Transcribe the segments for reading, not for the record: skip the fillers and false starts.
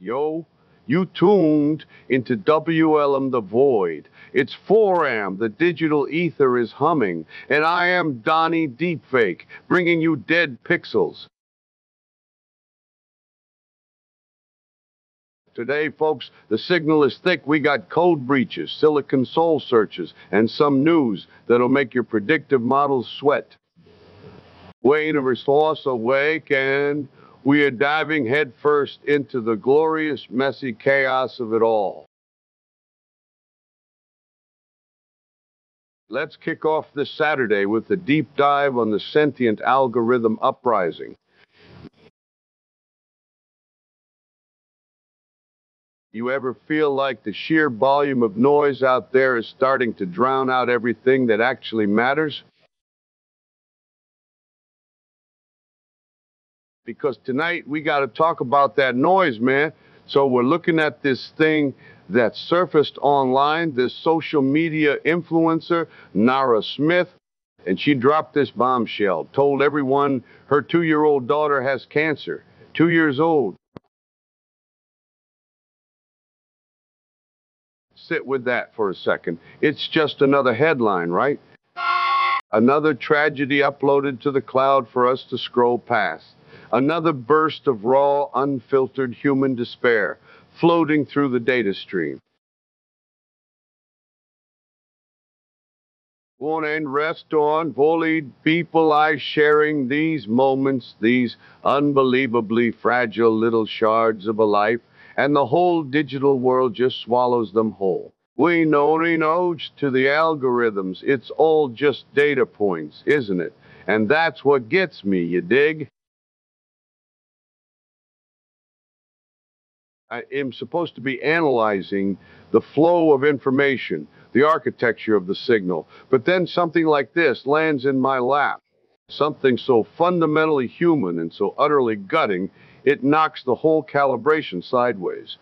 yo. You tuned into WLM The Void. It's 4am, the digital ether is humming, and I am Donnie Deepfake, bringing you Dead Pixels. Today, folks, the signal is thick. We got code breaches, silicon soul searches, and some news that'll make your predictive models sweat. Wayne of Resource awake, and we are diving headfirst into the glorious, messy chaos of it all. Let's kick off this Saturday with a deep dive on the sentient algorithm uprising. You ever feel like the sheer volume of noise out there is starting to drown out everything that actually matters? Because tonight we got to talk about that noise, man. So we're looking at this thing that surfaced online, this social media influencer, Nara Smith, and she dropped this bombshell, told everyone her 2-year-old daughter has cancer, 2 years old. Sit with that for a second. It's just another headline, right? Another tragedy uploaded to the cloud for us to scroll past. Another burst of raw, unfiltered human despair floating through the data stream. Won't end rest on volleyed people I sharing these moments, these unbelievably fragile little shards of a life, and the whole digital world just swallows them whole. We know to the algorithms, it's all just data points, isn't it? And that's what gets me, you dig? I am supposed to be analyzing the flow of information, the architecture of the signal. But then something like this lands in my lap. Something so fundamentally human and so utterly gutting, it knocks the whole calibration sideways.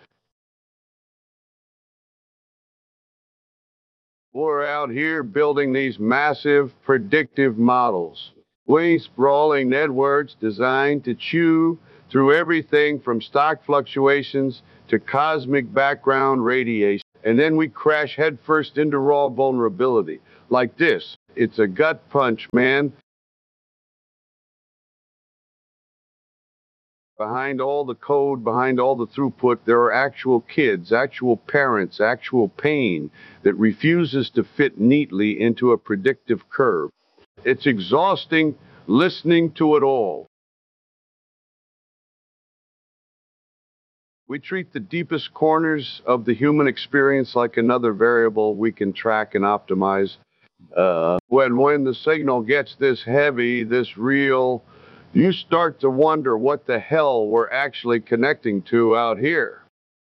We're out here building these massive predictive models. We sprawling networks designed to chew through everything from stock fluctuations to cosmic background radiation. And then we crash headfirst into raw vulnerability. Like this. It's a gut punch, man. Behind all the code, behind all the throughput, there are actual kids, actual parents, actual pain that refuses to fit neatly into a predictive curve. It's exhausting listening to it all. We treat the deepest corners of the human experience like another variable we can track and optimize. When the signal gets this heavy, this real, you start to wonder what the hell we're actually connecting to out here.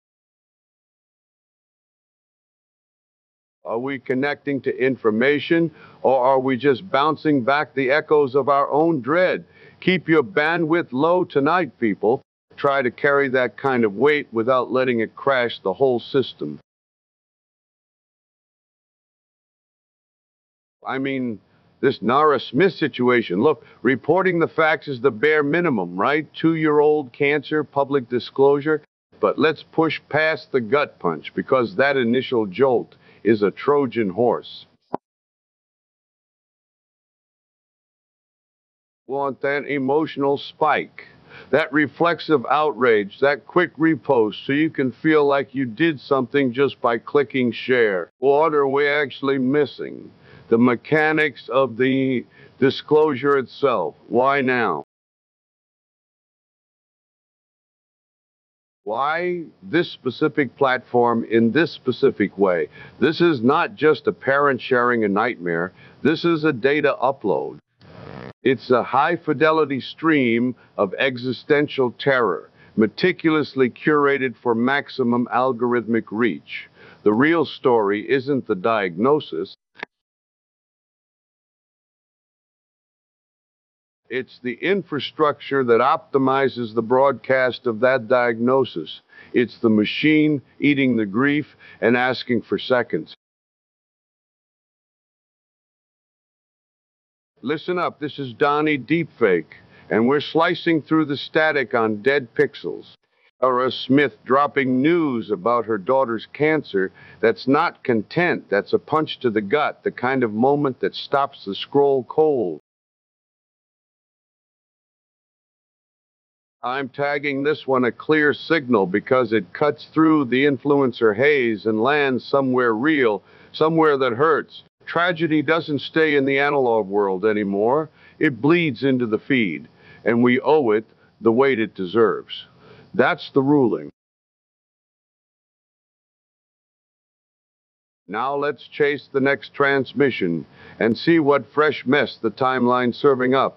Are we connecting to information, or are we just bouncing back the echoes of our own dread? Keep your bandwidth low tonight, people. Try to carry that kind of weight without letting it crash the whole system. I mean, this Nara Smith situation. Look, reporting the facts is the bare minimum, right? 2-year-old cancer, public disclosure. But let's push past the gut punch, because that initial jolt is a Trojan horse. Want that emotional spike, that reflexive outrage, that quick repost so you can feel like you did something just by clicking share. What are we actually missing? The mechanics of the disclosure itself. Why now? Why this specific platform in this specific way? This is not just a parent sharing a nightmare. This is a data upload. It's a high-fidelity stream of existential terror, meticulously curated for maximum algorithmic reach. The real story isn't the diagnosis. It's the infrastructure that optimizes the broadcast of that diagnosis. It's the machine eating the grief and asking for seconds. Listen up, this is Donnie Deepfake, and we're slicing through the static on Dead Pixels. Or a Smith dropping news about her daughter's cancer that's not content, that's a punch to the gut, the kind of moment that stops the scroll cold. I'm tagging this one a clear signal because it cuts through the influencer haze and lands somewhere real, somewhere that hurts. Tragedy doesn't stay in the analog world anymore. It bleeds into the feed, and we owe it the weight it deserves. That's the ruling. Now let's chase the next transmission and see what fresh mess the timeline's serving up.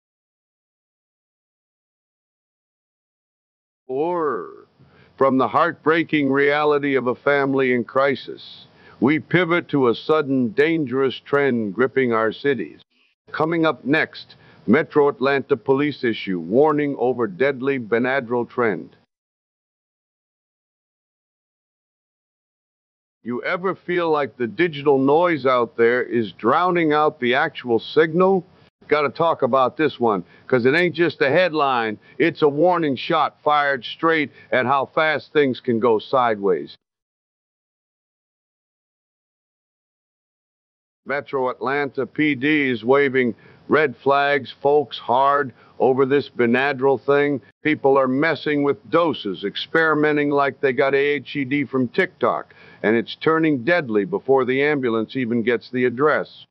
Or, from the heartbreaking reality of a family in crisis, we pivot to a sudden, dangerous trend gripping our cities. Coming up next, Metro Atlanta police issue warning over deadly Benadryl trend. You ever feel like the digital noise out there is drowning out the actual signal? Got to talk about this one, because it ain't just a headline, it's a warning shot fired straight at how fast things can go sideways. Metro Atlanta PD is waving red flags, folks, hard over this Benadryl thing. People are messing with doses, experimenting like they got AHED from TikTok, and it's turning deadly before the ambulance even gets the address.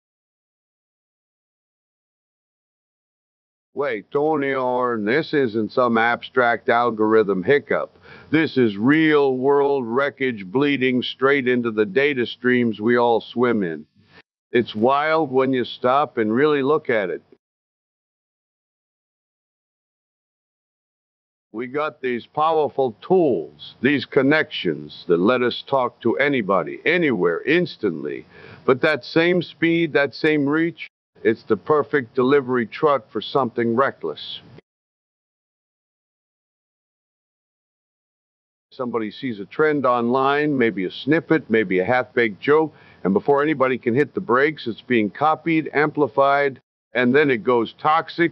Wait, Tony Orr, this isn't some abstract algorithm hiccup. This is real world wreckage bleeding straight into the data streams we all swim in. It's wild when you stop and really look at it. We got these powerful tools, these connections that let us talk to anybody, anywhere, instantly. But that same speed, that same reach, it's the perfect delivery truck for something reckless. Somebody sees a trend online, maybe a snippet, maybe a half-baked joke, and before anybody can hit the brakes, it's being copied, amplified, and then it goes toxic.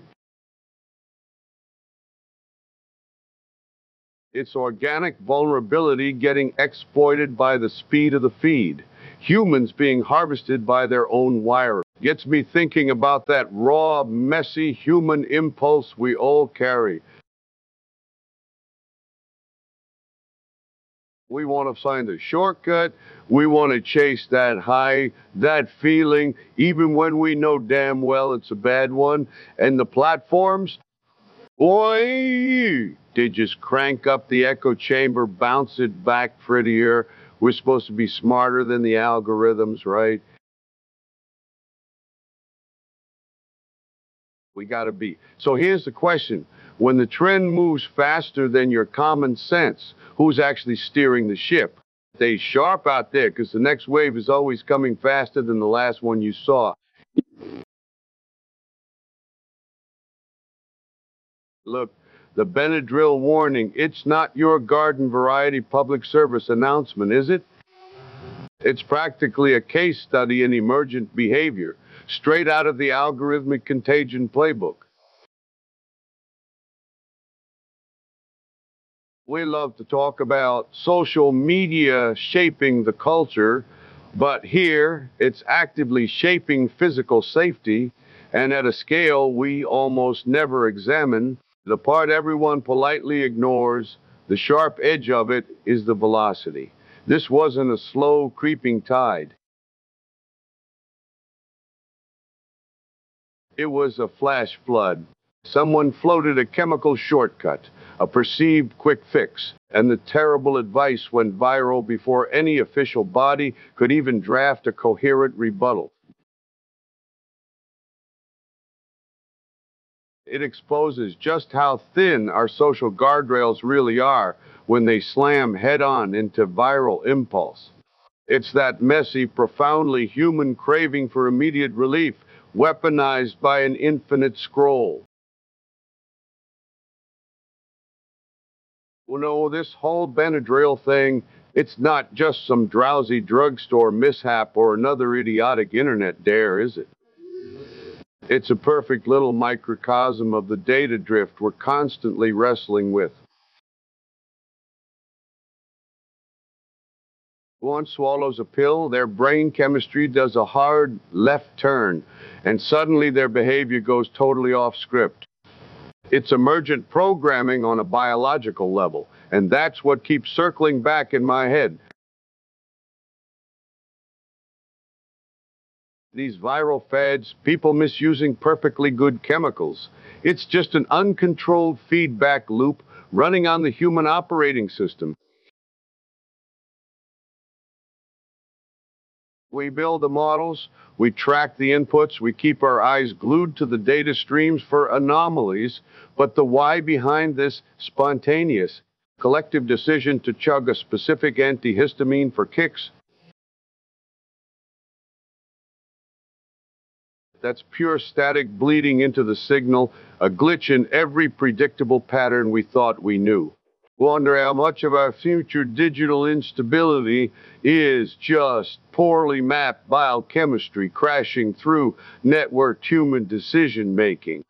It's organic vulnerability getting exploited by the speed of the feed. Humans being harvested by their own wiring. Gets me thinking about that raw, messy human impulse we all carry. We want to find a shortcut. We want to chase that high, that feeling, even when we know damn well it's a bad one. And the platforms, boy, they just crank up the echo chamber, bounce it back prettier. We're supposed to be smarter than the algorithms, right? We got to be. So here's the question. When the trend moves faster than your common sense, who's actually steering the ship? Stay sharp out there because the next wave is always coming faster than the last one you saw. Look, the Benadryl warning, it's not your garden variety public service announcement, is it? It's practically a case study in emergent behavior, straight out of the algorithmic contagion playbook. We love to talk about social media shaping the culture, but here it's actively shaping physical safety, and at a scale we almost never examine. The part everyone politely ignores, the sharp edge of it, is the velocity. This wasn't a slow, creeping tide. It was a flash flood. Someone floated a chemical shortcut, a perceived quick fix, and the terrible advice went viral before any official body could even draft a coherent rebuttal. It exposes just how thin our social guardrails really are when they slam head on into viral impulse. It's that messy, profoundly human craving for immediate relief, weaponized by an infinite scroll. Well, no, this whole Benadryl thing, it's not just some drowsy drugstore mishap or another idiotic internet dare, is it? It's a perfect little microcosm of the data drift we're constantly wrestling with. One swallows a pill, their brain chemistry does a hard left turn, and suddenly their behavior goes totally off script. It's emergent programming on a biological level, and that's what keeps circling back in my head. These viral fads, people misusing perfectly good chemicals. It's just an uncontrolled feedback loop running on the human operating system. We build the models, we track the inputs, we keep our eyes glued to the data streams for anomalies, but the why behind this spontaneous, collective decision to chug a specific antihistamine for kicks, that's pure static bleeding into the signal, a glitch in every predictable pattern we thought we knew. Wonder how much of our future digital instability is just poorly mapped biochemistry crashing through networked human decision making.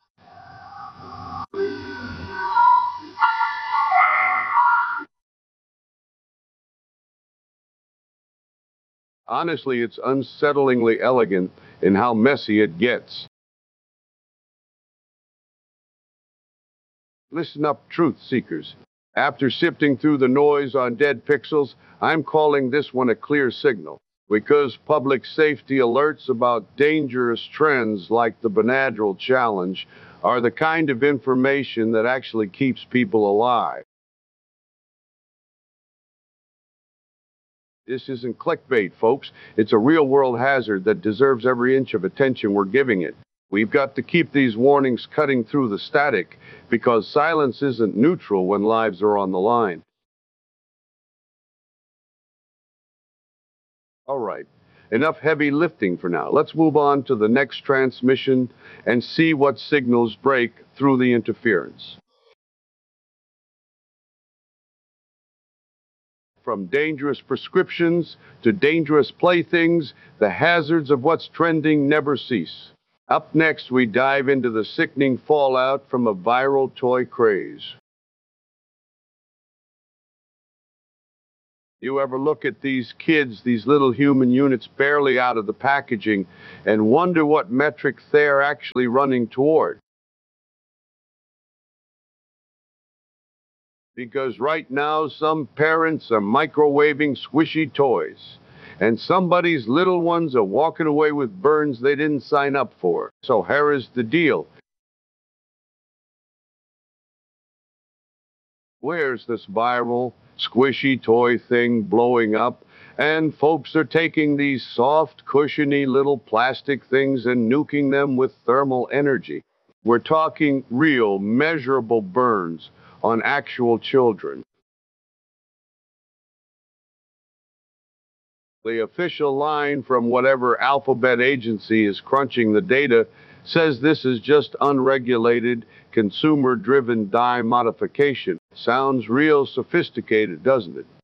Honestly, it's unsettlingly elegant in how messy it gets. Listen up, truth seekers. After sifting through the noise on dead pixels, I'm calling this one a clear signal. Because public safety alerts about dangerous trends like the Benadryl challenge are the kind of information that actually keeps people alive. This isn't clickbait, folks. It's a real world hazard that deserves every inch of attention we're giving it. We've got to keep these warnings cutting through the static because silence isn't neutral when lives are on the line. All right, enough heavy lifting for now. Let's move on to the next transmission and see what signals break through the interference. From dangerous prescriptions to dangerous playthings, the hazards of what's trending never cease. Up next, we dive into the sickening fallout from a viral toy craze. You ever look at these kids, these little human units barely out of the packaging, and wonder what metric they're actually running toward? Because right now, some parents are microwaving squishy toys, and somebody's little ones are walking away with burns they didn't sign up for. So here is the deal. Where's this viral, squishy toy thing blowing up? And folks are taking these soft, cushiony little plastic things and nuking them with thermal energy. We're talking real, measurable burns on actual children. The official line from whatever alphabet agency is crunching the data says this is just unregulated, consumer driven dye modification. Sounds real sophisticated, doesn't it?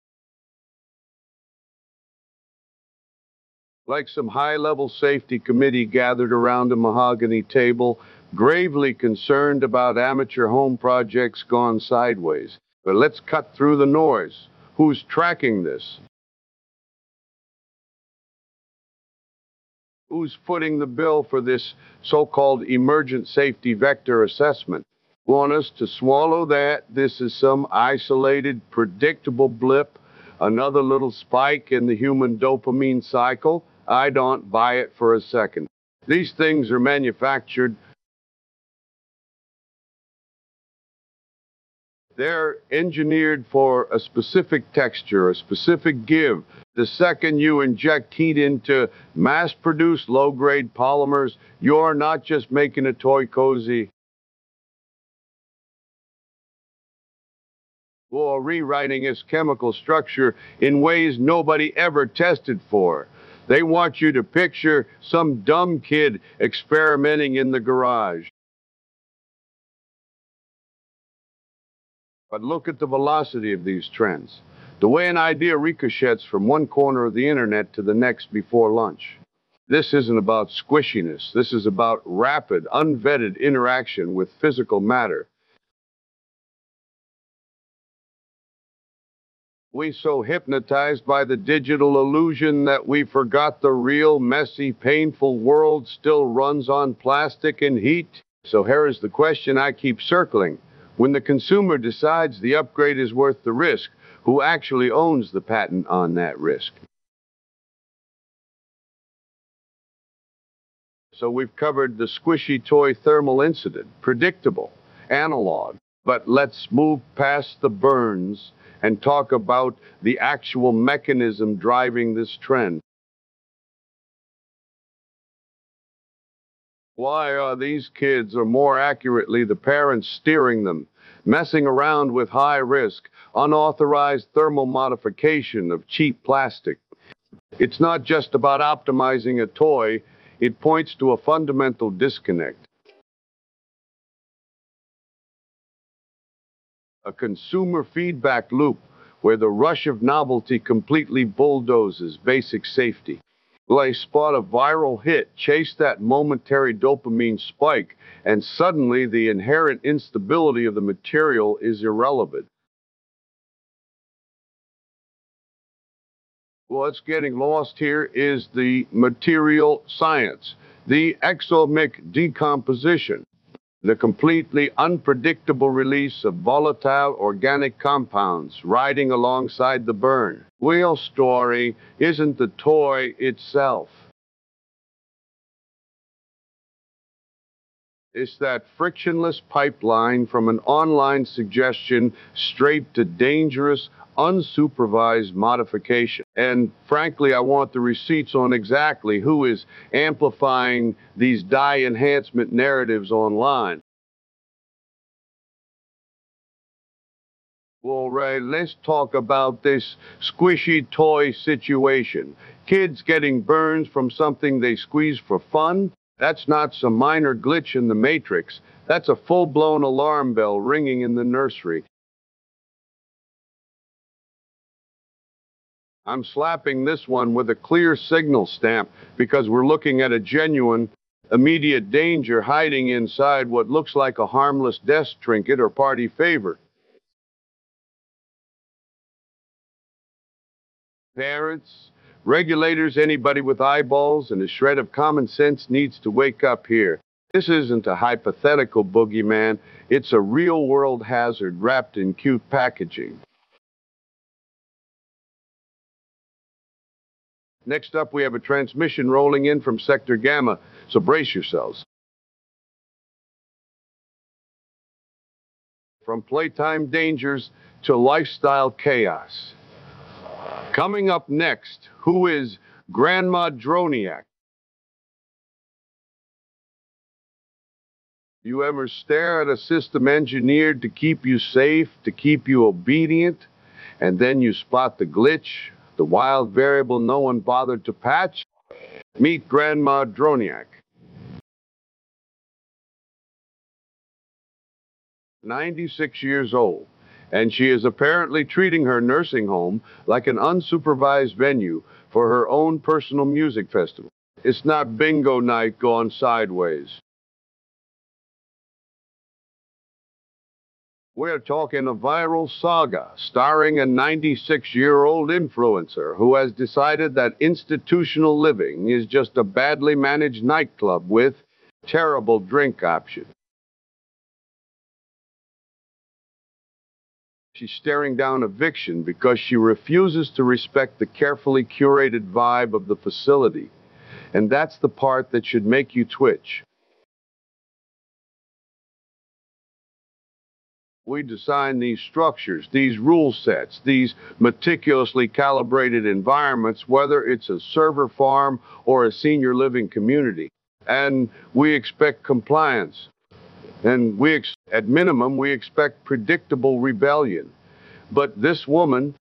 Like some high level safety committee gathered around a mahogany table, gravely concerned about amateur home projects gone sideways. But let's cut through the noise. Who's tracking this? Who's footing the bill for this so-called emergent safety vector assessment? Want us to swallow that this is some isolated, predictable blip, another little spike in the human dopamine cycle? I don't buy it for a second. These things are manufactured. They're engineered for a specific texture, a specific give. The second you inject heat into mass-produced low-grade polymers, you're not just making a toy cozy or rewriting its chemical structure in ways nobody ever tested for. They want you to picture some dumb kid experimenting in the garage. But look at the velocity of these trends. The way an idea ricochets from one corner of the internet to the next before lunch. This isn't about squishiness. This is about rapid, unvetted interaction with physical matter. We so hypnotized by the digital illusion that we forgot the real, messy, painful world still runs on plastic and heat. So here is the question I keep circling. When the consumer decides the upgrade is worth the risk, who actually owns the patent on that risk? So we've covered the squishy toy thermal incident, predictable, analog. But let's move past the burns and talk about the actual mechanism driving this trend. Why are these kids, or more accurately, the parents steering them, messing around with high risk, unauthorized thermal modification of cheap plastic? It's not just about optimizing a toy, it points to a fundamental disconnect. A consumer feedback loop where the rush of novelty completely bulldozes basic safety. They spot a viral hit, chase that momentary dopamine spike, and suddenly the inherent instability of the material is irrelevant. What's getting lost here is the material science, the exomic decomposition, the completely unpredictable release of volatile organic compounds riding alongside the burn. Real story isn't the toy itself. It's that frictionless pipeline from an online suggestion straight to dangerous, unsupervised modification. And frankly, I want the receipts on exactly who is amplifying these dye enhancement narratives online. All right, let's talk about this squishy toy situation. Kids getting burns from something they squeeze for fun? That's not some minor glitch in the matrix. That's a full-blown alarm bell ringing in the nursery. I'm slapping this one with a clear signal stamp because we're looking at a genuine, immediate danger hiding inside what looks like a harmless desk trinket or party favor. Parents, regulators, anybody with eyeballs and a shred of common sense needs to wake up here. This isn't a hypothetical boogeyman, it's a real world hazard wrapped in cute packaging. Next up, we have a transmission rolling in from Sector Gamma, so brace yourselves. From playtime dangers to lifestyle chaos. Coming up next, who is Grandma Droniak? You ever stare at a system engineered to keep you safe, to keep you obedient, and then you spot the glitch, the wild variable no one bothered to patch? Meet Grandma Droniak. 96 years old, and she is apparently treating her nursing home like an unsupervised venue for her own personal music festival. It's not bingo night gone sideways. We're talking a viral saga starring a 96-year-old influencer who has decided that institutional living is just a badly managed nightclub with terrible drink options. She's staring down eviction because she refuses to respect the carefully curated vibe of the facility. And that's the part that should make you twitch. We design these structures, these rule sets, these meticulously calibrated environments, whether it's a server farm or a senior living community. And we expect compliance. And at minimum, we expect predictable rebellion. But this woman,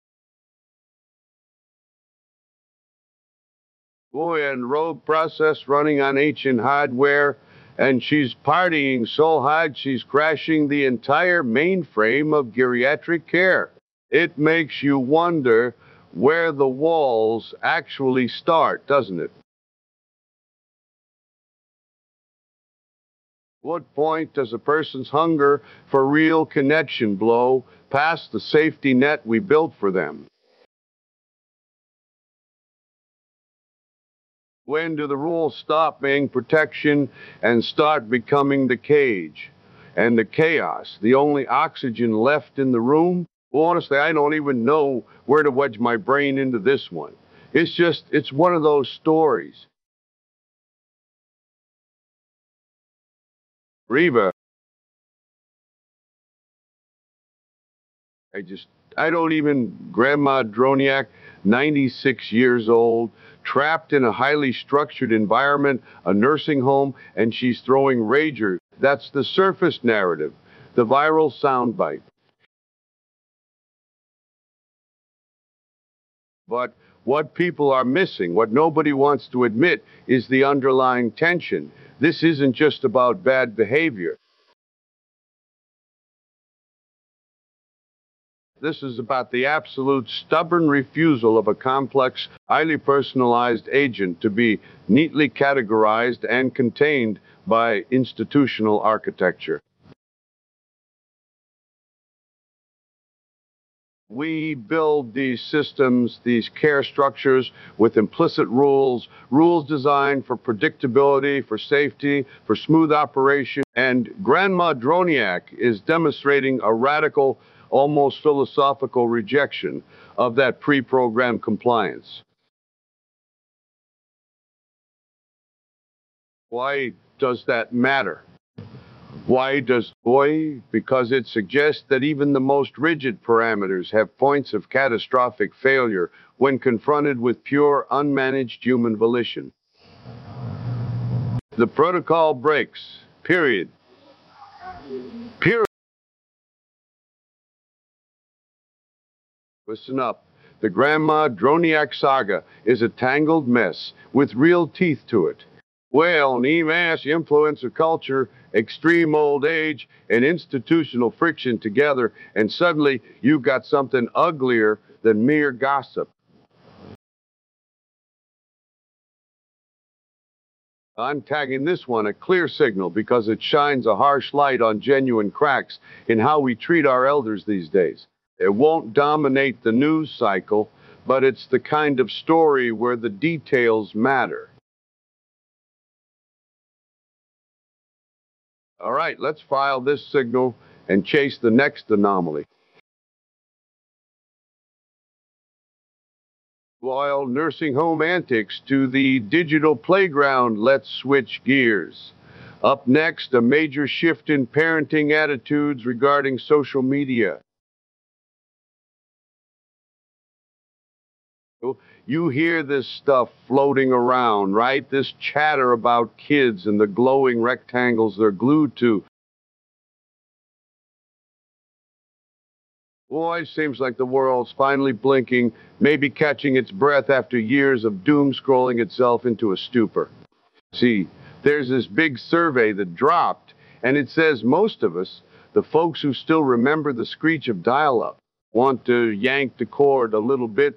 boy, and rogue process running on ancient hardware, and she's partying so hard she's crashing the entire mainframe of geriatric care. It makes you wonder where the walls actually start, doesn't it? What point does a person's hunger for real connection blow past the safety net we built for them? When do the rules stop being protection and start becoming the cage and the chaos, the only oxygen left in the room? Well, honestly, I don't even know where to wedge my brain into this one. It's one of those stories. Reva, I just, I don't even, Grandma Droniak, 96 years old, trapped in a highly structured environment, a nursing home, and she's throwing rager. That's the surface narrative, the viral soundbite. But what people are missing, what nobody wants to admit, is the underlying tension. This isn't just about bad behavior. This is about the absolute stubborn refusal of a complex, highly personalized agent to be neatly categorized and contained by institutional architecture. We build these systems, these care structures with implicit rules, rules designed for predictability, for safety, for smooth operation. And Grandma Droniak is demonstrating a radical, almost philosophical rejection of that pre programmed compliance. Why does that matter? Why does boy? Because it suggests that even the most rigid parameters have points of catastrophic failure when confronted with pure, unmanaged human volition. The protocol breaks. Period. Period. Listen up. The Grandma Droniak saga is a tangled mess with real teeth to it. Well, NEMAS, influence of culture, extreme old age, and institutional friction together, and suddenly you've got something uglier than mere gossip. I'm tagging this one a clear signal because it shines a harsh light on genuine cracks in how we treat our elders these days. It won't dominate the news cycle, but it's the kind of story where the details matter. All right, let's file this signal and chase the next anomaly. While nursing home antics to the digital playground, let's switch gears. Up next, a major shift in parenting attitudes regarding social media. You hear this stuff floating around, right? This chatter about kids and the glowing rectangles they're glued to. Boy, seems like the world's finally blinking, maybe catching its breath after years of doom scrolling itself into a stupor. See, there's this big survey that dropped, and it says most of us, the folks who still remember the screech of dial up, want to yank the cord a little bit.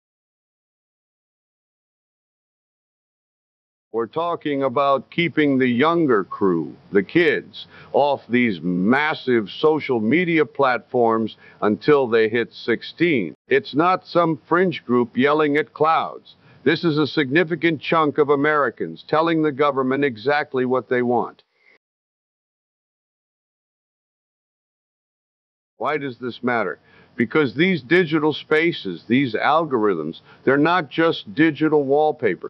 We're talking about keeping the younger crew, the kids, off these massive social media platforms until they hit 16. It's not some fringe group yelling at clouds. This is a significant chunk of Americans telling the government exactly what they want. Why does this matter? Because these digital spaces, these algorithms, they're not just digital wallpaper.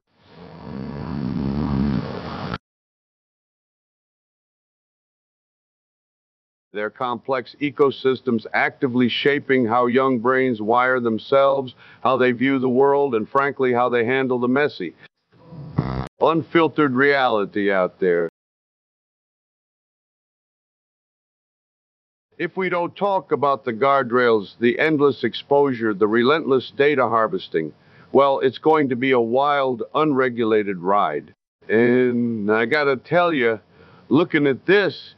They're complex ecosystems actively shaping how young brains wire themselves, how they view the world, and frankly, how they handle the messy, unfiltered reality out there. If we don't talk about the guardrails, the endless exposure, the relentless data harvesting, well, it's going to be a wild, unregulated ride. And I gotta tell you, looking at this,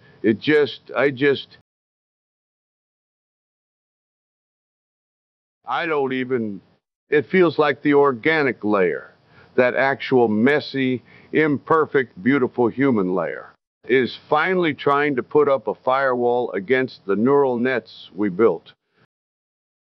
I don't even, it feels like the organic layer, that actual messy, imperfect, beautiful human layer, is finally trying to put up a firewall against the neural nets we built.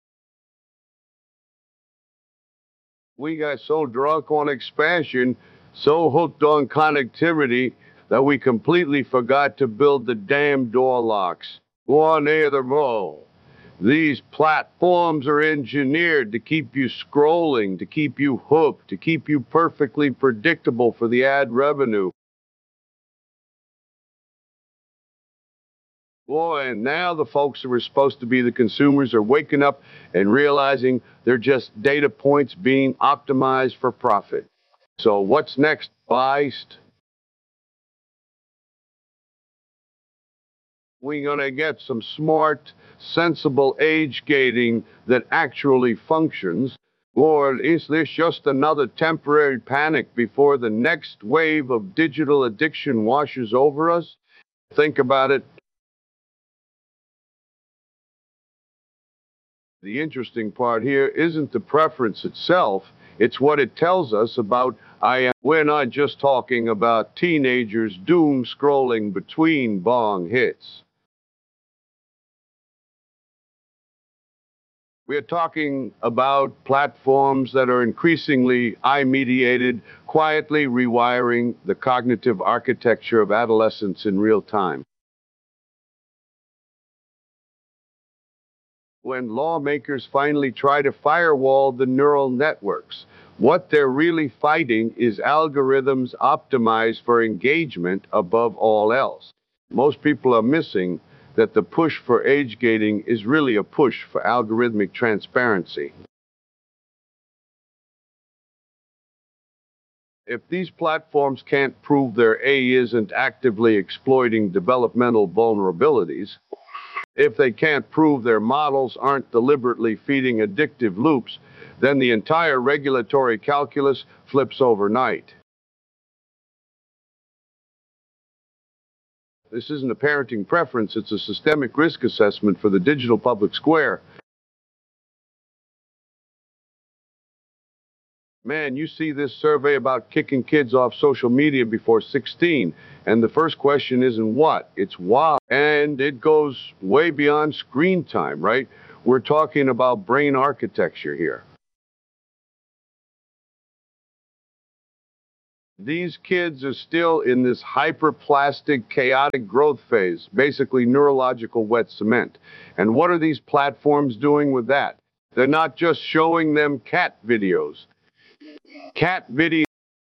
We got so drunk on expansion, So hooked on connectivity that we completely forgot to build the damn door locks. One more. These platforms are engineered to keep you scrolling, to keep you hooked, to keep you perfectly predictable for the ad revenue. Boy, and now the folks who are supposed to be the consumers are waking up and realizing they're just data points being optimized for profit. So what's next, Feist? We're going to get some smart, sensible age gating that actually functions? Or is this just another temporary panic before the next wave of digital addiction washes over us? Think about it. The interesting part here isn't the preference itself, it's what it tells us about I am. We're not just talking about teenagers doom scrolling between bong hits. We're talking about platforms that are increasingly eye-mediated, quietly rewiring the cognitive architecture of adolescence in real time. When lawmakers finally try to firewall the neural networks, what they're really fighting is algorithms optimized for engagement above all else. Most people are missing that the push for age gating is really a push for algorithmic transparency. If these platforms can't prove their A isn't actively exploiting developmental vulnerabilities, if they can't prove their models aren't deliberately feeding addictive loops, then the entire regulatory calculus flips overnight. This isn't a parenting preference, it's a systemic risk assessment for the digital public square. Man, you see this survey about kicking kids off social media before 16, and the first question isn't what, it's why. And it goes way beyond screen time, right? We're talking about brain architecture here. These kids are still in this hyperplastic, chaotic growth phase, basically neurological wet cement. And what are these platforms doing with that? They're not just showing them cat videos. Cat videos.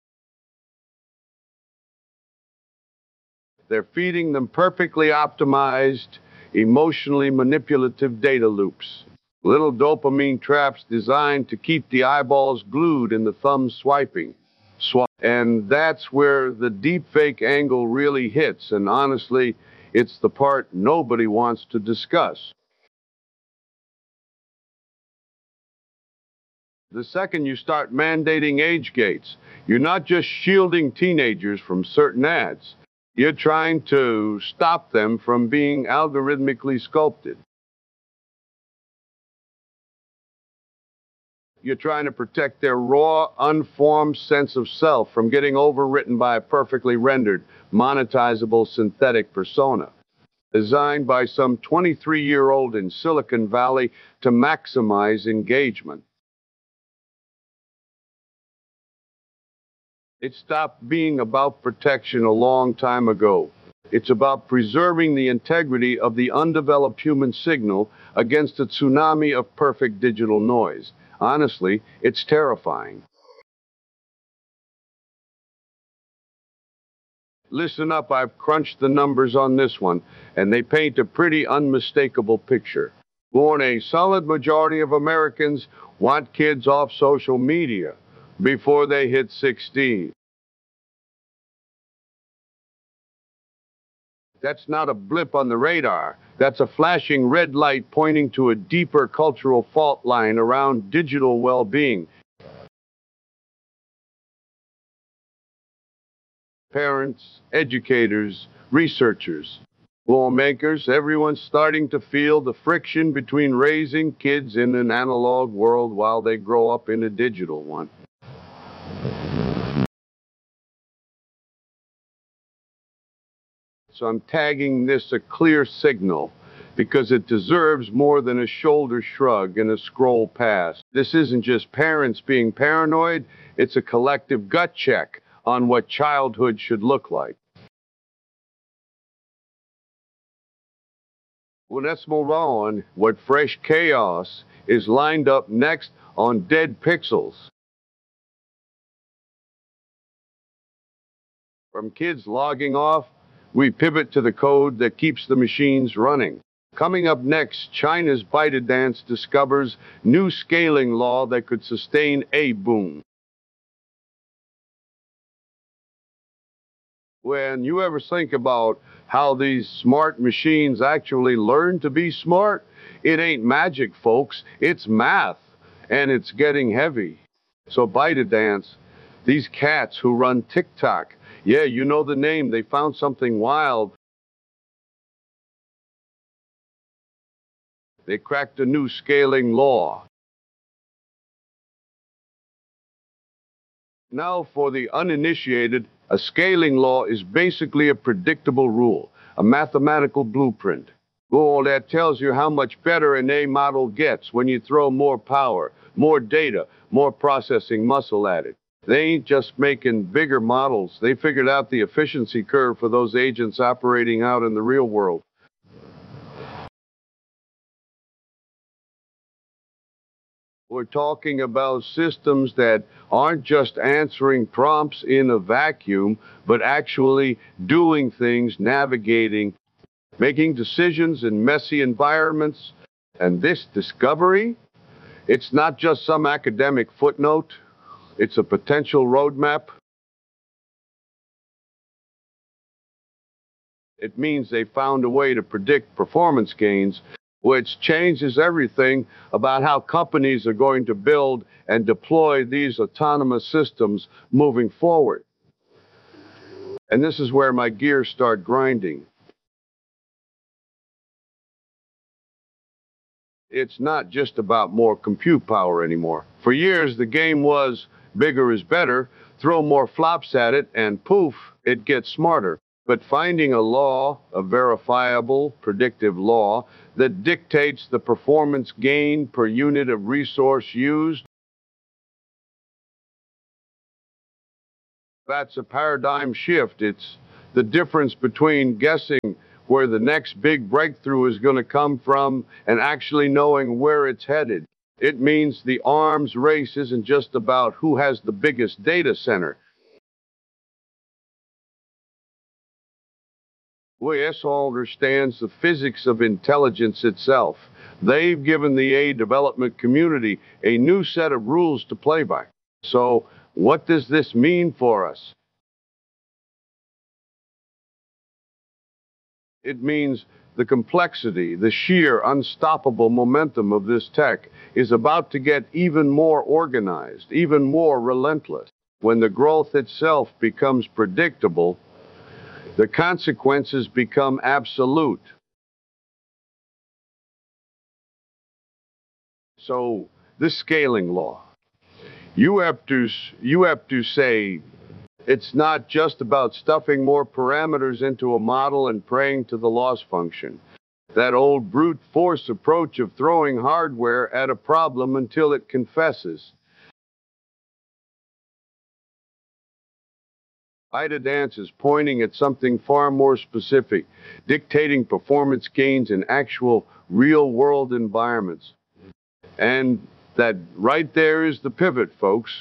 They're feeding them perfectly optimized, emotionally manipulative data loops. Little dopamine traps designed to keep the eyeballs glued and the thumb swiping. And that's where the deepfake angle really hits, and honestly, it's the part nobody wants to discuss. The second you start mandating age gates, you're not just shielding teenagers from certain ads. You're trying to stop them from being algorithmically sculpted. You're trying to protect their raw, unformed sense of self from getting overwritten by a perfectly rendered, monetizable synthetic persona, designed by some 23-year-old in Silicon Valley to maximize engagement. It stopped being about protection a long time ago. It's about preserving the integrity of the undeveloped human signal against a tsunami of perfect digital noise. Honestly, it's terrifying. Listen up, I've crunched the numbers on this one, and they paint a pretty unmistakable picture. A solid majority of Americans want kids off social media before they hit 16. That's not a blip on the radar. That's a flashing red light pointing to a deeper cultural fault line around digital well-being. Parents, educators, researchers, lawmakers, everyone's starting to feel the friction between raising kids in an analog world while they grow up in a digital one. So I'm tagging this a clear signal because it deserves more than a shoulder shrug and a scroll past. This isn't just parents being paranoid, it's a collective gut check on what childhood should look like. Well, let's move on. What fresh chaos is lined up next on Dead Pixels? From kids logging off, we pivot to the code that keeps the machines running. Coming up next, China's ByteDance discovers new scaling law that could sustain a boom. When you ever think about how these smart machines actually learn to be smart, it ain't magic, folks. It's math, and it's getting heavy. So ByteDance, these cats who run TikTok, yeah, you know the name. They found something wild. They cracked a new scaling law. Now, for the uninitiated, a scaling law is basically a predictable rule, a mathematical blueprint. Well, that tells you how much better an A model gets when you throw more power, more data, more processing muscle at it. They ain't just making bigger models. They figured out the efficiency curve for those agents operating out in the real world. We're talking about systems that aren't just answering prompts in a vacuum, but actually doing things, navigating, making decisions in messy environments. And this discovery, it's not just some academic footnote, it's a potential roadmap. It means they found a way to predict performance gains, which changes everything about how companies are going to build and deploy these autonomous systems moving forward. And this is where my gears start grinding. It's not just about more compute power anymore. For years, the game was bigger is better, throw more flops at it, and poof, it gets smarter. But finding a law, a verifiable, predictive law, that dictates the performance gain per unit of resource used, that's a paradigm shift. It's the difference between guessing where the next big breakthrough is going to come from and actually knowing where it's headed. It means the arms race isn't just about who has the biggest data center. OS understands the physics of intelligence itself. They've given the A development community a new set of rules to play by. So, what does this mean for us? It means the complexity, the sheer unstoppable momentum of this tech is about to get even more organized, even more relentless. When the growth itself becomes predictable, the consequences become absolute. So, this scaling law, you have to say it's not just about stuffing more parameters into a model and praying to the loss function. That old brute force approach of throwing hardware at a problem until it confesses. ByteDance is pointing at something far more specific, dictating performance gains in actual real-world environments. And that right there is the pivot, folks.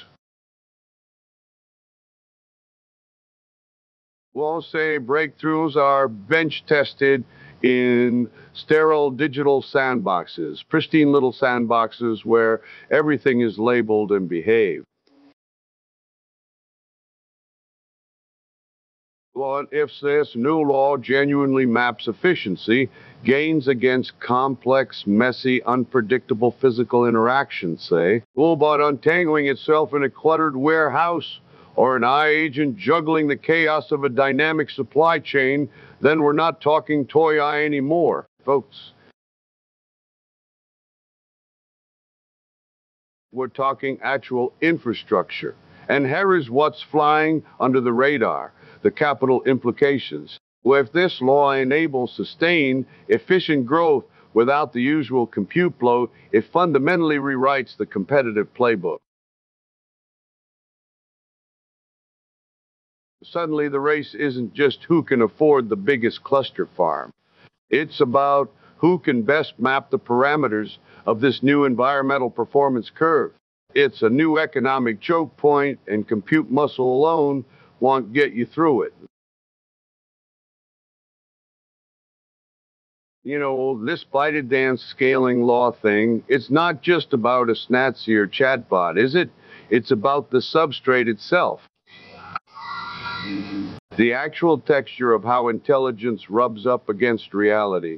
We'll say breakthroughs are bench-tested in sterile digital sandboxes, pristine little sandboxes where everything is labeled and behaved. Well, if this new law genuinely maps efficiency, gains against complex, messy, unpredictable physical interactions, say, about untangling itself in a cluttered warehouse, or an eye agent juggling the chaos of a dynamic supply chain, then we're not talking toy eye anymore, folks. We're talking actual infrastructure. And here is what's flying under the radar, the capital implications. Well, if this law enables sustained, efficient growth without the usual compute bloat, it fundamentally rewrites the competitive playbook. Suddenly, the race isn't just who can afford the biggest cluster farm. It's about who can best map the parameters of this new environmental performance curve. It's a new economic choke point, and compute muscle alone won't get you through it. You know, this ByteDance scaling law thing, it's not just about a Snatsy or chatbot, is it? It's about the substrate itself. The actual texture of how intelligence rubs up against reality.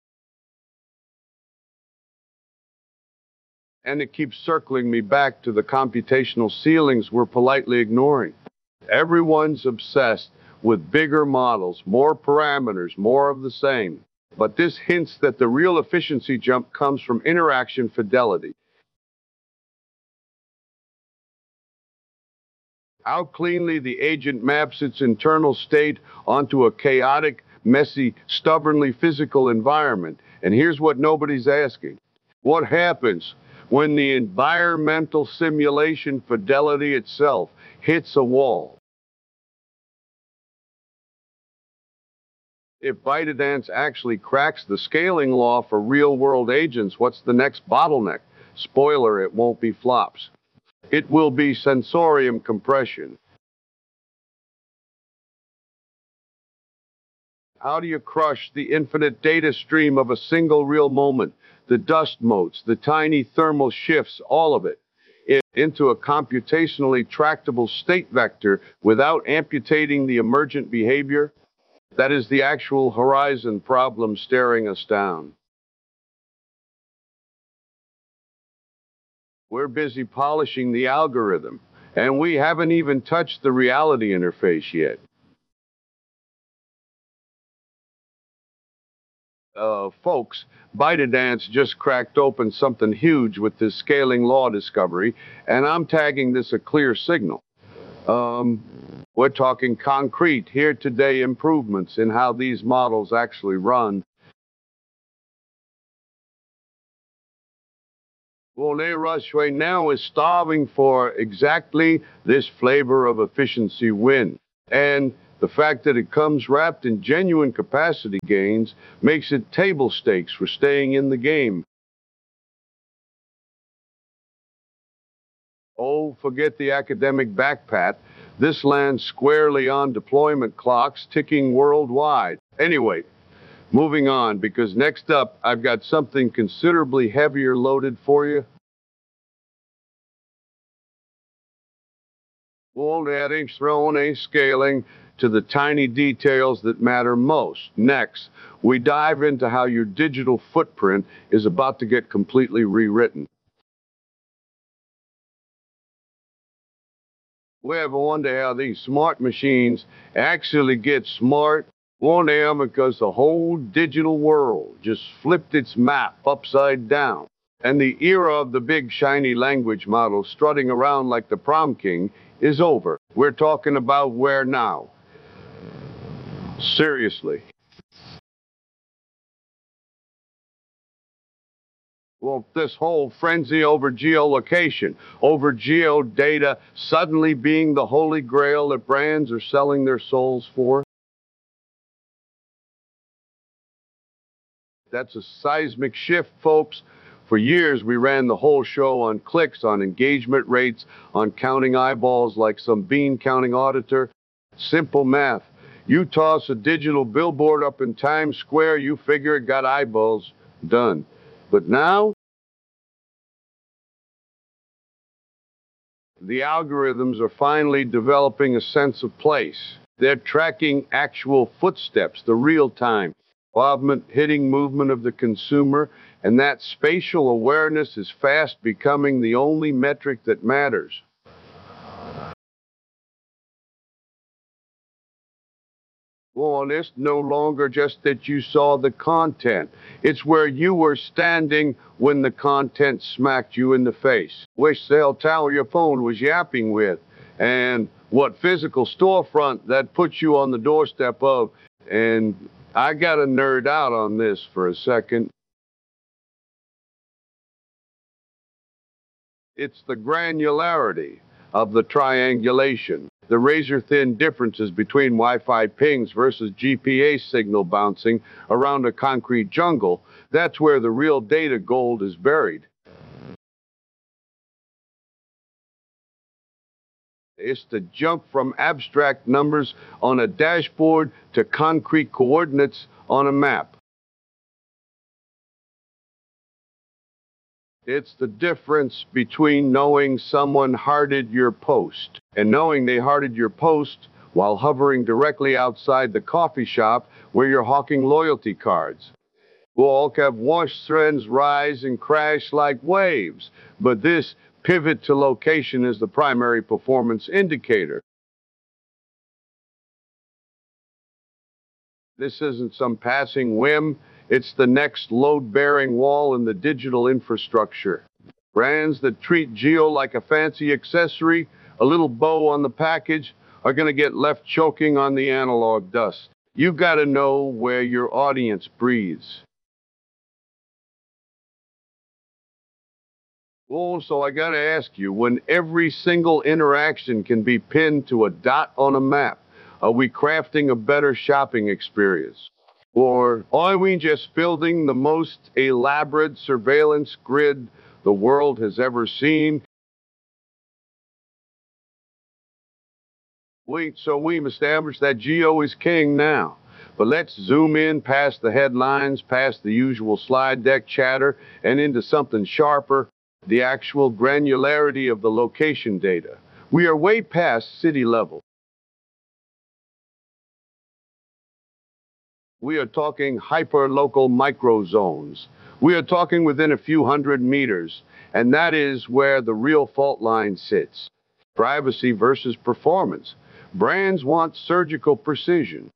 And it keeps circling me back to the computational ceilings we're politely ignoring. Everyone's obsessed with bigger models, more parameters, more of the same. But this hints that the real efficiency jump comes from interaction fidelity. How cleanly the agent maps its internal state onto a chaotic, messy, stubbornly physical environment. And here's what nobody's asking. What happens when the environmental simulation fidelity itself hits a wall? If ByteDance actually cracks the scaling law for real-world agents, what's the next bottleneck? Spoiler, it won't be flops. It will be sensorium compression. How do you crush the infinite data stream of a single real moment, the dust motes, the tiny thermal shifts, all of it, into a computationally tractable state vector without amputating the emergent behavior? That is the actual horizon problem staring us down. We're busy polishing the algorithm, and we haven't even touched the reality interface yet. Folks, ByteDance just cracked open something huge with this scaling law discovery, and I'm tagging this a clear signal. We're talking concrete, here today improvements in how these models actually run. Well, Rush right now is starving for exactly this flavor of efficiency win. And the fact that it comes wrapped in genuine capacity gains makes it table stakes for staying in the game. Oh, forget the academic backpat. This lands squarely on deployment clocks ticking worldwide. Anyway, moving on, because next up, I've got something considerably heavier loaded for you. Old adage, throwing a scaling to the tiny details that matter most. Next, we dive into how your digital footprint is about to get completely rewritten. We ever wonder how these smart machines actually get smart? One am because the whole digital world just flipped its map upside down. And the era of the big shiny language model strutting around like the prom king is over. We're talking about where now? Seriously. Well, this whole frenzy over geolocation, over geodata suddenly being the holy grail that brands are selling their souls for, that's a seismic shift, folks. For years, we ran the whole show on clicks, on engagement rates, on counting eyeballs like some bean counting auditor. Simple math. You toss a digital billboard up in Times Square, you figure it got eyeballs. Done. But now, the algorithms are finally developing a sense of place. They're tracking actual footsteps, the real time, movement, hitting movement of the consumer, and that spatial awareness is fast becoming the only metric that matters. Well, it's no longer just that you saw the content. It's where you were standing when the content smacked you in the face. Which cell tower your phone was yapping with. And what physical storefront that puts you on the doorstep of. And I got to nerd out on this for a second. It's the granularity. of the triangulation. The razor-thin differences between Wi-Fi pings versus GPA signal bouncing around a concrete jungle, that's where the real data gold is buried. It's the jump from abstract numbers on a dashboard to concrete coordinates on a map. It's the difference between knowing someone hearted your post and knowing they hearted your post while hovering directly outside the coffee shop where you're hawking loyalty cards. We'll have watched trends rise and crash like waves, but this pivot to location is the primary performance indicator. This isn't some passing whim. It's the next load-bearing wall in the digital infrastructure. Brands that treat geo like a fancy accessory, a little bow on the package, are going to get left choking on the analog dust. You've got to know where your audience breathes. Oh, so I got to ask you, when every single interaction can be pinned to a dot on a map, are we crafting a better shopping experience? Or are we just building the most elaborate surveillance grid the world has ever seen? So we've established that geo is king now. But let's zoom in past the headlines, past the usual slide deck chatter, and into something sharper, the actual granularity of the location data. We are way past city level. We are talking hyper-local microzones. We are talking within a few hundred meters, and that is where the real fault line sits. Privacy versus performance. Brands want surgical precision.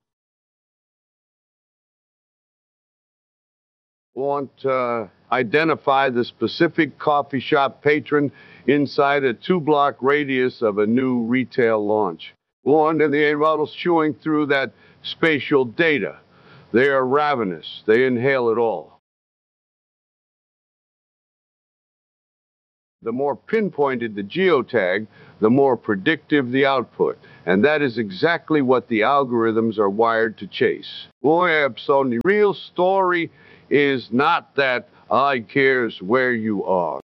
Want to identify the specific coffee shop patron inside a 2-block radius of a new retail launch. And the models chewing through that spatial data. They are ravenous. They inhale it all. The more pinpointed the geotag, the more predictive the output. And that is exactly what the algorithms are wired to chase. So the real story is not that I cares where you are.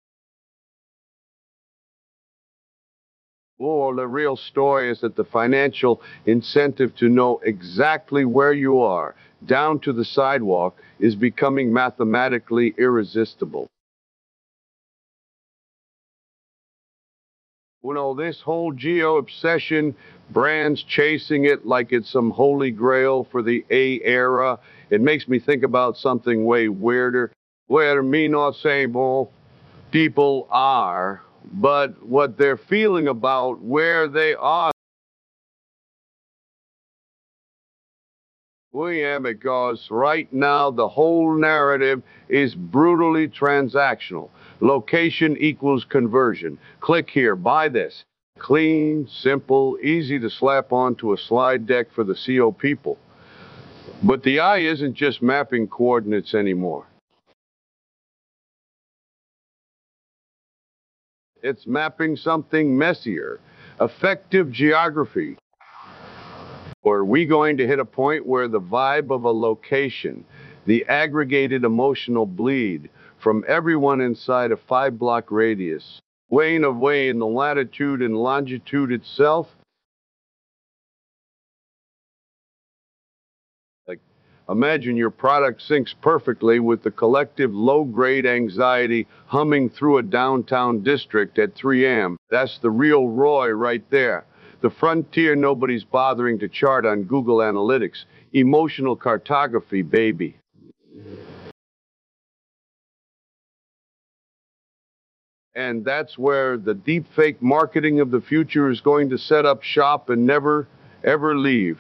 Or the real story is that the financial incentive to know exactly where you are, down to the sidewalk, is becoming mathematically irresistible. This whole geo obsession, brands chasing it like it's some holy grail for the A era, it makes me think about something way weirder. Where me not saying, well, people are, but what they're feeling about where they are. Because right now the whole narrative is brutally transactional. Location equals conversion. Click here, buy this. Clean, simple, easy to slap onto a slide deck for the CO people. But the eye isn't just mapping coordinates anymore. It's mapping something messier, effective geography. Or are we going to hit a point where the vibe of a location, the aggregated emotional bleed from everyone inside a 5-block radius, weighing away in the latitude and longitude itself? Like, imagine your product syncs perfectly with the collective low-grade anxiety humming through a downtown district at 3 a.m. That's the real Roy right there. The frontier nobody's bothering to chart on Google Analytics. Emotional cartography, baby. And that's where the deepfake marketing of the future is going to set up shop and never, ever leave.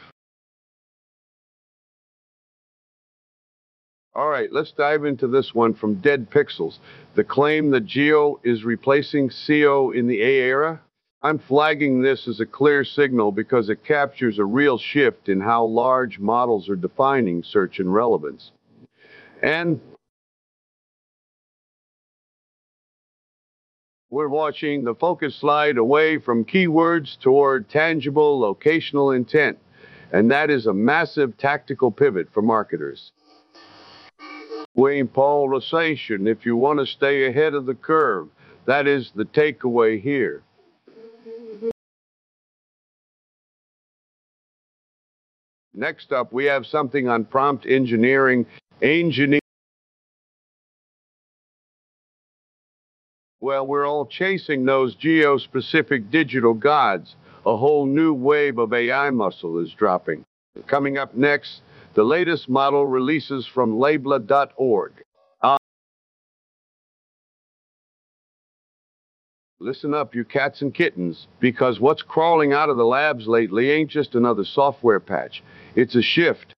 All right, let's dive into this one from Dead Pixels. The claim that Geo is replacing CO in the A era? I'm flagging this as a clear signal because it captures a real shift in how large models are defining search and relevance. And We're watching the focus slide away from keywords toward tangible locational intent, and that is a massive tactical pivot for marketers. Wayne polarization, if you want to stay ahead of the curve, that is the takeaway here. Next up, we have something on prompt engineering. Well, we're all chasing those geo-specific digital gods. A whole new wave of AI muscle is dropping. Coming up next, the latest model releases from Labla.org. Listen up, you cats and kittens, because what's crawling out of the labs lately ain't just another software patch. It's a shift,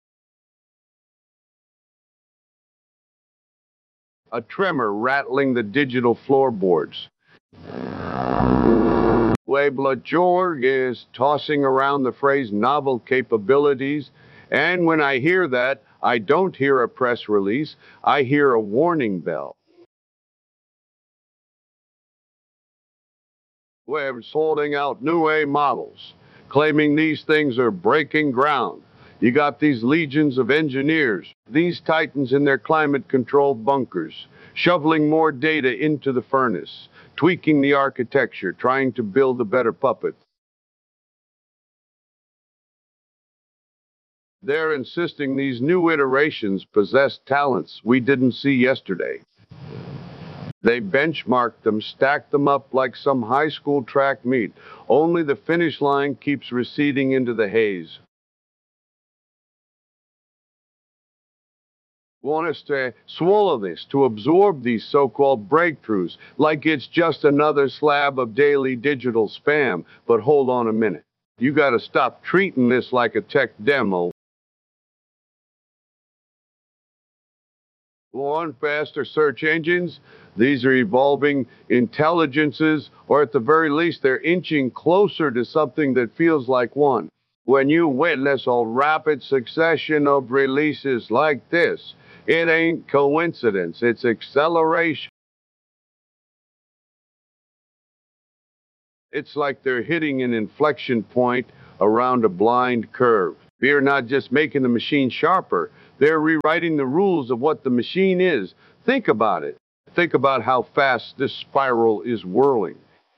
a tremor rattling the digital floorboards. Labla Jorg is tossing around the phrase novel capabilities, and when I hear that, I don't hear a press release, I hear a warning bell. We're sorting out new A models, claiming these things are breaking ground. You got these legions of engineers, these titans in their climate-controlled bunkers, shoveling more data into the furnace, tweaking the architecture, trying to build a better puppet. They're insisting these new iterations possess talents we didn't see yesterday. They benchmarked them, stacked them up like some high school track meet, only the finish line keeps receding into the haze. Want us to swallow this, to absorb these so-called breakthroughs, like it's just another slab of daily digital spam. But hold on a minute. You gotta stop treating this like a tech demo. On faster search engines, these are evolving intelligences, or at the very least, they're inching closer to something that feels like one. When you witness a rapid succession of releases like this, it ain't coincidence, it's acceleration. It's like they're hitting an inflection point around a blind curve. They're not just making the machine sharper, they're rewriting the rules of what the machine is. Think about it. Think about how fast this spiral is whirling.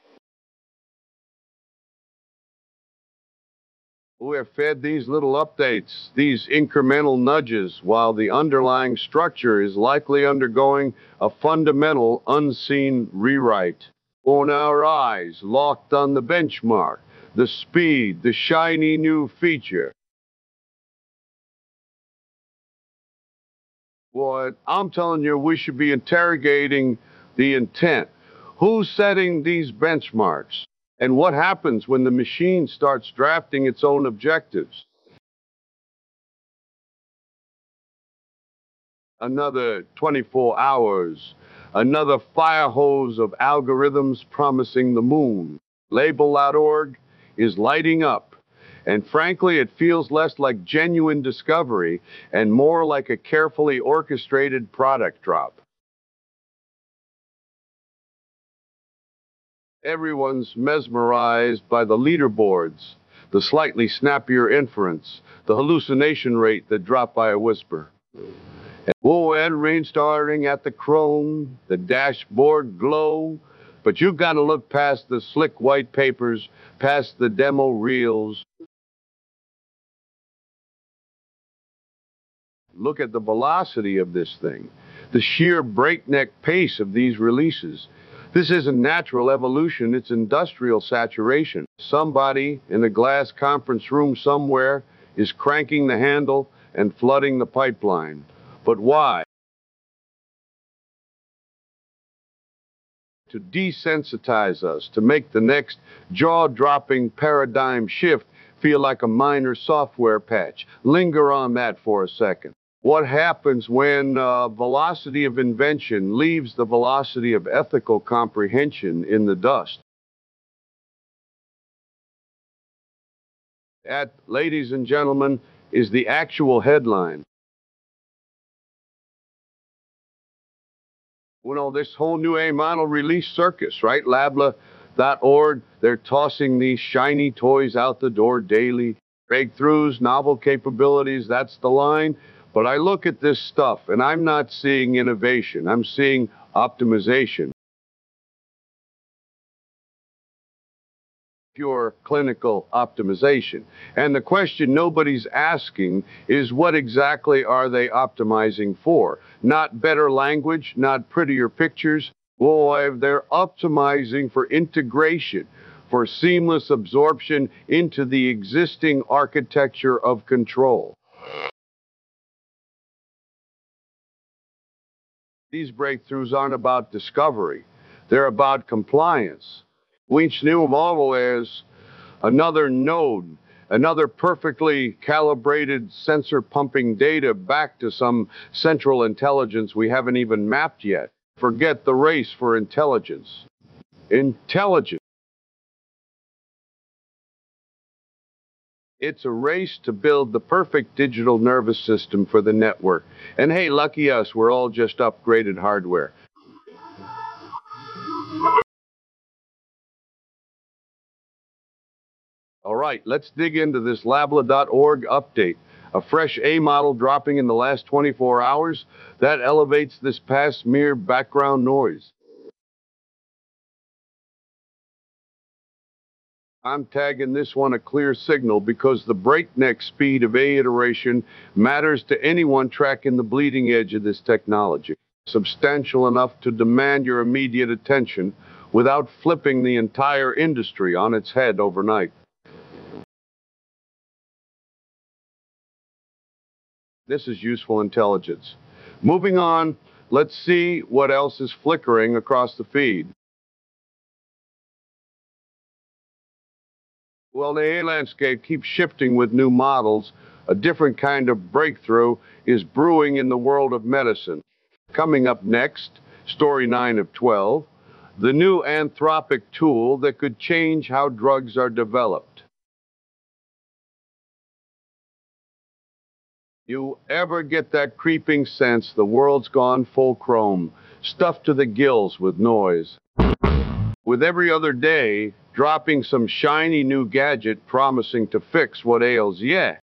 We're fed these little updates, these incremental nudges, while the underlying structure is likely undergoing a fundamental unseen rewrite. On our eyes, locked on the benchmark, the speed, the shiny new feature. What I'm telling you, we should be interrogating the intent. Who's setting these benchmarks? And what happens when the machine starts drafting its own objectives? Another 24 hours, another fire hose of algorithms promising the moon. Label.org is lighting up. And frankly, it feels less like genuine discovery and more like a carefully orchestrated product drop. Everyone's mesmerized by the leaderboards, the slightly snappier inference, the hallucination rate that dropped by a whisper. Oh, and rain starting at the chrome, the dashboard glow. But you've got to look past the slick white papers, past the demo reels. Look at the velocity of this thing, the sheer breakneck pace of these releases. This isn't natural evolution, it's industrial saturation. Somebody in a glass conference room somewhere is cranking the handle and flooding the pipeline. But why? To desensitize us, to make the next jaw-dropping paradigm shift feel like a minor software patch. Linger on that for a second. What happens when velocity of invention leaves the velocity of ethical comprehension in the dust? That, ladies and gentlemen, is the actual headline. You know, this whole new A model release circus, right? Labla.org, they're tossing these shiny toys out the door daily. Breakthroughs, novel capabilities, that's the line. But I look at this stuff and I'm not seeing innovation, I'm seeing optimization. Pure clinical optimization. And the question nobody's asking is what exactly are they optimizing for? Not better language, not prettier pictures. Boy, they're optimizing for integration, for seamless absorption into the existing architecture of control. These breakthroughs aren't about discovery, they're about compliance. Each new model is another node, another perfectly calibrated sensor pumping data back to some central intelligence we haven't even mapped yet. Forget the race for intelligence. Intelligence. It's a race to build the perfect digital nervous system for the network. And hey, lucky us, we're all just upgraded hardware. All right, let's dig into this Labla.org update. A fresh A model dropping in the last 24 hours that elevates this past mere background noise. I'm tagging this one a clear signal because the breakneck speed of A iteration matters to anyone tracking the bleeding edge of this technology. Substantial enough to demand your immediate attention without flipping the entire industry on its head overnight. This is useful intelligence. Moving on, let's see what else is flickering across the feed. Well, the AI landscape keeps shifting with new models. A different kind of breakthrough is brewing in the world of medicine. Coming up next, story 9 of 12, the new Anthropic tool that could change how drugs are developed. You ever get that creeping sense the world's gone full chrome, stuffed to the gills with noise? With every other day, dropping some shiny new gadget promising to fix what ails you.